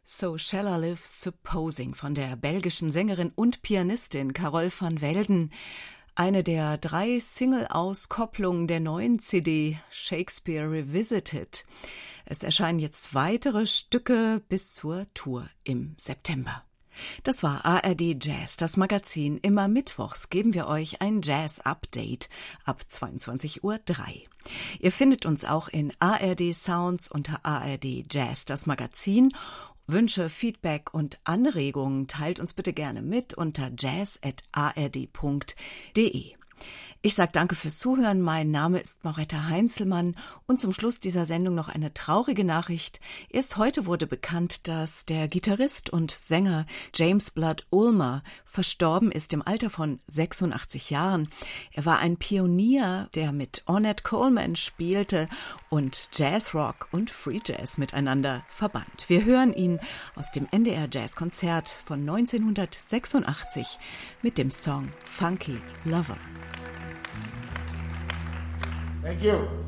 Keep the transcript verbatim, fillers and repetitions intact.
So Shall I Live Supposing von der belgischen Sängerin und Pianistin Carole van Velden. Eine der drei Single-Auskopplungen der neuen C D Shakespeare Revisited. Es erscheinen jetzt weitere Stücke bis zur Tour im September. Das war A R D Jazz, das Magazin. Immer mittwochs geben wir euch ein Jazz-Update ab zweiundzwanzig Uhr drei. Ihr findet uns auch in A R D Sounds unter A R D Jazz, das Magazin. Wünsche, Feedback und Anregungen teilt uns bitte gerne mit unter jazz at a r d punkt d e. Ich sage danke fürs Zuhören. Mein Name ist Mauretta Heinzelmann und zum Schluss dieser Sendung noch eine traurige Nachricht. Erst heute wurde bekannt, dass der Gitarrist und Sänger James Blood Ulmer verstorben ist im Alter von sechsundachtzig Jahren. Er war ein Pionier, der mit Ornette Coleman spielte und Jazzrock und Free Jazz miteinander verband. Wir hören ihn aus dem N D R Jazzkonzert von neunzehnhundertsechsundachtzig mit dem Song Funky Lover. Thank you.